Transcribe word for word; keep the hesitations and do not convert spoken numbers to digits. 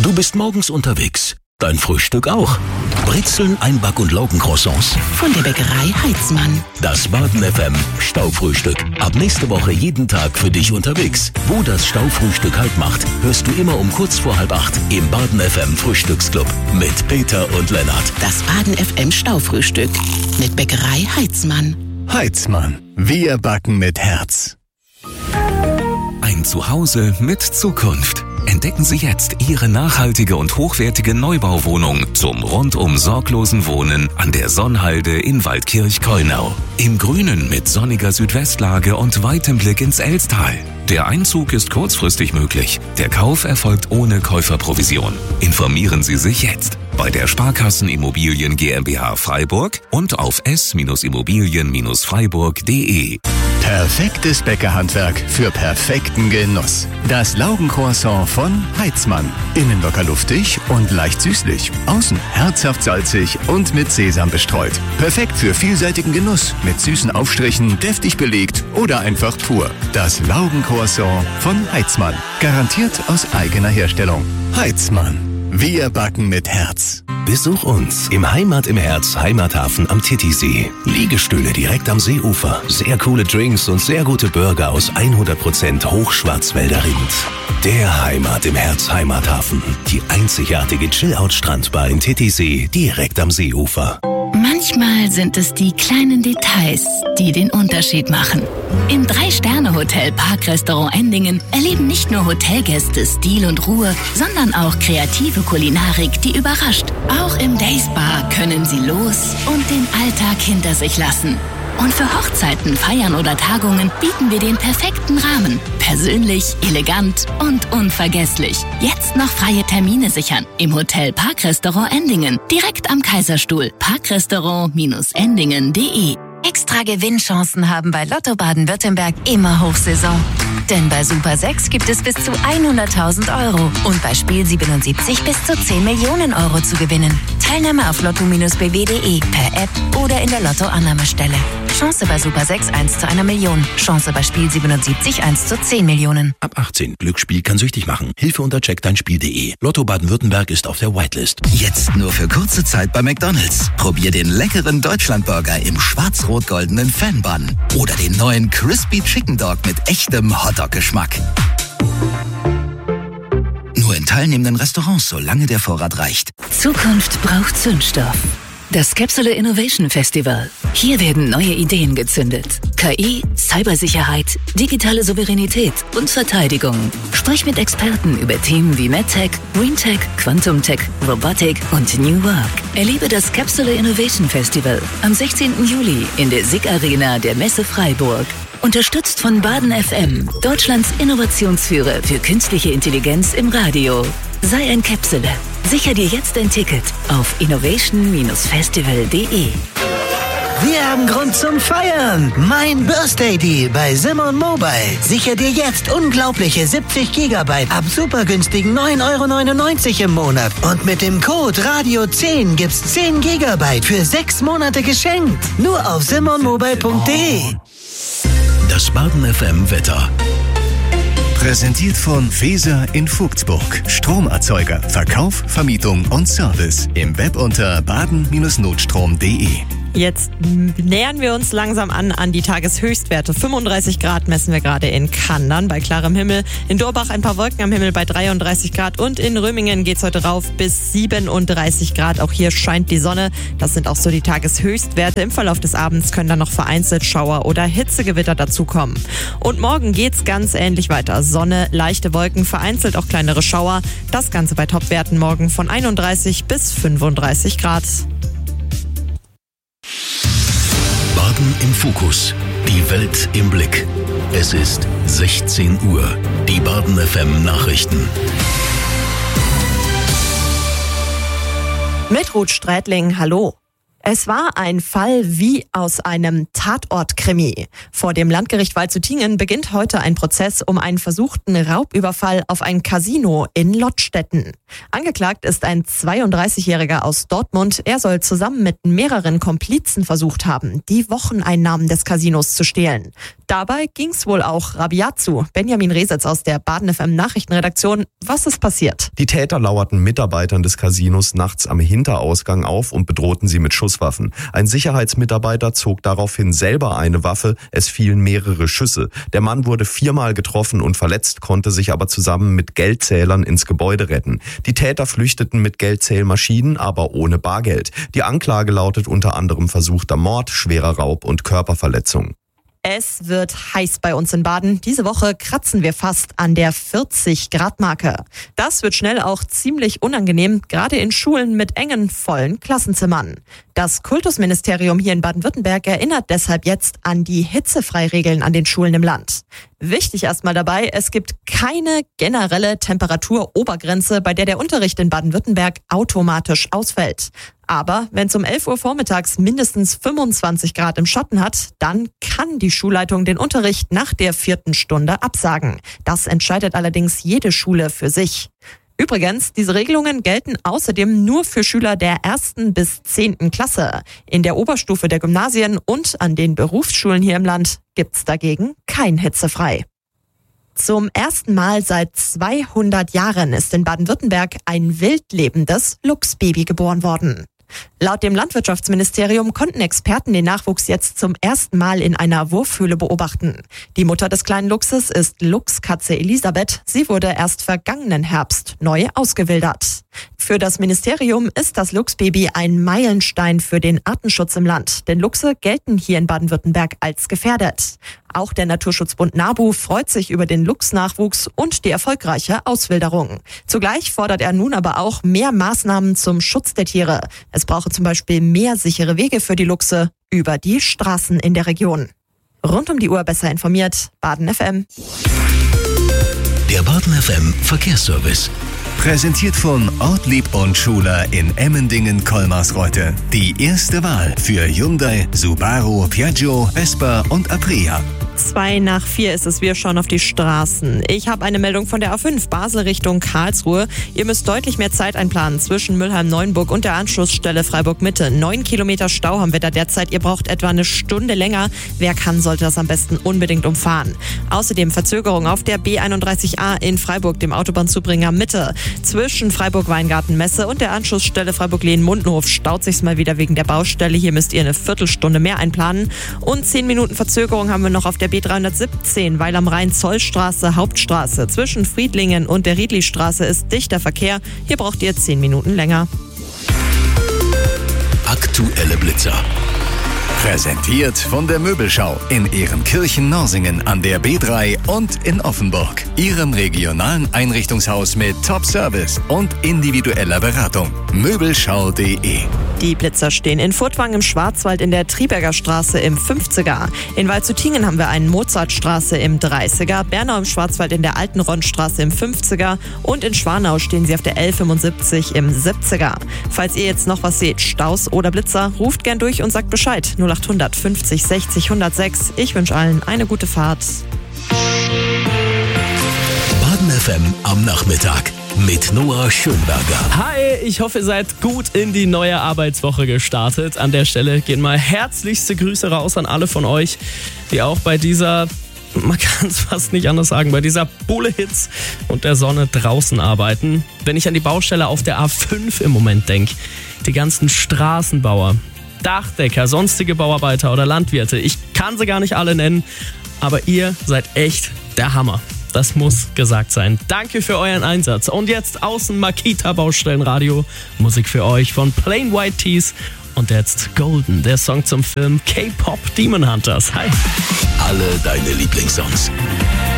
Du bist morgens unterwegs. Dein Frühstück auch. Brezeln, Einback- und Laugencroissants. Von der Bäckerei Heitzmann. Das Baden F M Staufrühstück. Ab nächste Woche jeden Tag für dich unterwegs. Wo das Staufrühstück Halt macht, hörst du immer um kurz vor halb acht im Baden F M Frühstücksclub mit Peter und Lennart. Das Baden F M Staufrühstück mit Bäckerei Heitzmann. Heitzmann. Wir backen mit Herz. Ein Zuhause mit Zukunft. Entdecken Sie jetzt Ihre nachhaltige und hochwertige Neubauwohnung zum rundum sorglosen Wohnen an der Sonnhalde in Waldkirch-Keunau. Im Grünen mit sonniger Südwestlage und weitem Blick ins Elstal. Der Einzug ist kurzfristig möglich. Der Kauf erfolgt ohne Käuferprovision. Informieren Sie sich jetzt bei der Sparkassen Immobilien GmbH Freiburg und auf s Immobilien Freiburg punkt de. Perfektes Bäckerhandwerk für perfekten Genuss. Das Laugencroissant von Heitzmann. Innen locker luftig und leicht süßlich. Außen herzhaft salzig und mit Sesam bestreut. Perfekt für vielseitigen Genuss. Mit süßen Aufstrichen, deftig belegt oder einfach pur. Das Laugencroissant von Heitzmann. Garantiert aus eigener Herstellung. Heitzmann. Wir backen mit Herz. Besuch uns im Heimat im Herz Heimathafen am Titisee. Liegestühle direkt am Seeufer. Sehr coole Drinks und sehr gute Burger aus hundert Prozent Hochschwarzwälder Rind. Der Heimat im Herz Heimathafen. Die einzigartige Chill-Out-Strandbar in Titisee direkt am Seeufer. Manchmal sind es die kleinen Details, die den Unterschied machen. Im Drei-Sterne-Hotel Parkrestaurant Endingen erleben nicht nur Hotelgäste Stil und Ruhe, sondern auch kreative Kulinarik, die überrascht. Auch im Days Bar können Sie los und den Alltag hinter sich lassen. Und für Hochzeiten, Feiern oder Tagungen bieten wir den perfekten Rahmen. Persönlich, elegant und unvergesslich. Jetzt noch freie Termine sichern. Im Hotel Parkrestaurant Endingen. Direkt am Kaiserstuhl. Parkrestaurant Endingen punkt de. Extra Gewinnchancen haben bei Lotto Baden-Württemberg immer Hochsaison. Denn bei Super sechs gibt es bis zu hunderttausend Euro und bei Spiel siebenundsiebzig bis zu zehn Millionen Euro zu gewinnen. Teilnahme auf lotto b w punkt de, per App oder in der Lotto-Annahmestelle. Chance bei Super sechs eins zu einer Million. Chance bei Spiel siebenundsiebzig eins zu zehn Millionen. Ab achtzehn. Glücksspiel kann süchtig machen. Hilfe unter check dein Spiel punkt de. Lotto Baden-Württemberg ist auf der Whitelist. Jetzt nur für kurze Zeit bei McDonald's. Probier den leckeren Deutschlandburger im schwarz-rot-goldenen Fan-Bun. Oder den neuen Crispy Chicken Dog mit echtem Hotdog-Geschmack. Nur in teilnehmenden Restaurants, solange der Vorrat reicht. Zukunft braucht Zündstoff. Das Capsule Innovation Festival. Hier werden neue Ideen gezündet. K I, Cybersicherheit, digitale Souveränität und Verteidigung. Sprich mit Experten über Themen wie MedTech, GreenTech, Quantum-Tech, Robotik und New Work. Erlebe das Capsule Innovation Festival am sechzehnten Juli in der S I G Arena der Messe Freiburg. Unterstützt von Baden F M, Deutschlands Innovationsführer für künstliche Intelligenz im Radio. Sei ein Capsule. Sicher dir jetzt ein Ticket auf innovation Festival punkt de. Wir haben Grund zum Feiern. Mein Birthday Deal bei Simon Mobile. Sicher dir jetzt unglaubliche siebzig Gigabyte ab super günstigen neun Euro neunundneunzig im Monat. Und mit dem Code Radio zehn gibt's zehn Gigabyte für sechs Monate geschenkt. Nur auf simon mobile punkt de. Das Baden F M Wetter. Präsentiert von Feser in Vogtsburg. Stromerzeuger, Verkauf, Vermietung und Service. Im Web unter baden Notstrom punkt de. Jetzt nähern wir uns langsam an an die Tageshöchstwerte. fünfunddreißig Grad messen wir gerade in Kandern bei klarem Himmel. In Durbach ein paar Wolken am Himmel bei dreiunddreißig Grad. Und in Römingen geht's heute rauf bis siebenunddreißig Grad. Auch hier scheint die Sonne. Das sind auch so die Tageshöchstwerte. Im Verlauf des Abends können dann noch vereinzelt Schauer oder Hitzegewitter dazukommen. Und morgen geht's ganz ähnlich weiter. Sonne, leichte Wolken, vereinzelt auch kleinere Schauer. Das Ganze bei Topwerten morgen von einunddreißig bis fünfunddreißig Grad. Baden im Fokus. Die Welt im Blick. Es ist sechzehn Uhr. Die Baden F M Nachrichten. Mit Ruth Strätling, hallo. Es war ein Fall wie aus einem Tatort-Krimi. Vor dem Landgericht Waldshutingen beginnt heute ein Prozess um einen versuchten Raubüberfall auf ein Casino in Lottstetten. Angeklagt ist ein zweiunddreißigjähriger aus Dortmund. Er soll zusammen mit mehreren Komplizen versucht haben, die Wocheneinnahmen des Casinos zu stehlen. Dabei ging's wohl auch rabiat zu. Benjamin Resetz aus der Baden F M Nachrichtenredaktion. Was ist passiert? Die Täter lauerten Mitarbeitern des Casinos nachts am Hinterausgang auf und bedrohten sie mit Schusswaffen. Ein Sicherheitsmitarbeiter zog daraufhin selber eine Waffe. Es fielen mehrere Schüsse. Der Mann wurde viermal getroffen und verletzt, konnte sich aber zusammen mit Geldzählern ins Gebäude retten. Die Täter flüchteten mit Geldzählmaschinen, aber ohne Bargeld. Die Anklage lautet unter anderem versuchter Mord, schwerer Raub und Körperverletzung. Es wird heiß bei uns in Baden. Diese Woche kratzen wir fast an der vierzig Grad Marke. Das wird schnell auch ziemlich unangenehm, gerade in Schulen mit engen, vollen Klassenzimmern. Das Kultusministerium hier in Baden-Württemberg erinnert deshalb jetzt an die Hitzefreiregeln an den Schulen im Land. Wichtig erstmal dabei, es gibt keine generelle Temperaturobergrenze, bei der der Unterricht in Baden-Württemberg automatisch ausfällt. Aber wenn es um elf Uhr vormittags mindestens fünfundzwanzig Grad im Schatten hat, dann kann die Schulleitung den Unterricht nach der vierten Stunde absagen. Das entscheidet allerdings jede Schule für sich. Übrigens, diese Regelungen gelten außerdem nur für Schüler der ersten bis zehnten Klasse. In der Oberstufe der Gymnasien und an den Berufsschulen hier im Land gibt's dagegen kein Hitzefrei. Zum ersten Mal seit zweihundert Jahren ist in Baden-Württemberg ein wildlebendes Luchsbaby geboren worden. Laut dem Landwirtschaftsministerium konnten Experten den Nachwuchs jetzt zum ersten Mal in einer Wurfhöhle beobachten. Die Mutter des kleinen Luchses ist Luchskatze Elisabeth. Sie wurde erst vergangenen Herbst neu ausgewildert. Für das Ministerium ist das Luchsbaby ein Meilenstein für den Artenschutz im Land, denn Luchse gelten hier in Baden-Württemberg als gefährdet. Auch der Naturschutzbund NABU freut sich über den Luchsnachwuchs und die erfolgreiche Auswilderung. Zugleich fordert er nun aber auch mehr Maßnahmen zum Schutz der Tiere. Es brauche zum Beispiel mehr sichere Wege für die Luchse über die Straßen in der Region. Rund um die Uhr besser informiert, Baden F M. Der Baden F M Verkehrsservice. Präsentiert von Ortlieb und Schuler in Emmendingen-Kolmarsreuth. Die erste Wahl für Hyundai, Subaru, Piaggio, Vespa und Aprilia. Zwei nach vier ist es, wir schauen auf die Straßen. Ich habe eine Meldung von der A fünf, Basel Richtung Karlsruhe. Ihr müsst deutlich mehr Zeit einplanen zwischen Mülheim-Neuenburg und der Anschlussstelle Freiburg-Mitte. Neun Kilometer Stau haben wir da derzeit. Ihr braucht etwa eine Stunde länger. Wer kann, sollte das am besten unbedingt umfahren. Außerdem Verzögerung auf der B einunddreißig A in Freiburg, dem Autobahnzubringer Mitte. Zwischen Freiburg-Weingarten-Messe und der Anschlussstelle Freiburg-Lehn-Mundenhof staut sich's mal wieder wegen der Baustelle. Hier müsst ihr eine Viertelstunde mehr einplanen. Und zehn Minuten Verzögerung haben wir noch auf der B dreihundertsiebzehn, weil am Rhein Zollstraße, Hauptstraße. Zwischen Friedlingen und der Riedlistraße ist dichter Verkehr. Hier braucht ihr zehn Minuten länger. Aktuelle Blitzer. Präsentiert von der Möbelschau in Ehrenkirchen-Norsingen an der B drei und in Offenburg. Ihrem regionalen Einrichtungshaus mit Top-Service und individueller Beratung. Möbelschau punkt de. Die Blitzer stehen in Furtwang im Schwarzwald in der Triberger Straße im fünfziger. In Waldshutingen haben wir einen Mozartstraße im dreißiger, Bernau im Schwarzwald in der Alten Ronnstraße im fünfziger und in Schwanau stehen sie auf der L fünfundsiebzig im siebziger. Falls ihr jetzt noch was seht, Staus oder Blitzer, ruft gern durch und sagt Bescheid. null achthundert fünfzig sechzig hundertsechs. Ich wünsche allen eine gute Fahrt. Baden F M am Nachmittag mit Noah Schönberger. Hi, ich hoffe, ihr seid gut in die neue Arbeitswoche gestartet. An der Stelle gehen mal herzlichste Grüße raus an alle von euch, die auch bei dieser, man kann es fast nicht anders sagen, bei dieser Bulle-Hitze und der Sonne draußen arbeiten. Wenn ich an die Baustelle auf der A fünf im Moment denke, die ganzen Straßenbauer, Dachdecker, sonstige Bauarbeiter oder Landwirte, ich kann sie gar nicht alle nennen, aber ihr seid echt der Hammer. Das muss gesagt sein. Danke für euren Einsatz. Und jetzt außen Makita Baustellenradio. Musik für euch von Plain White Tees. Und jetzt Golden, der Song zum Film K-Pop Demon Hunters. Hi. Alle deine Lieblingssongs.